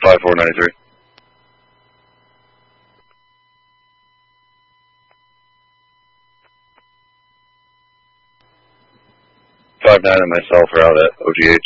5493. Five nine and myself are out at OGH.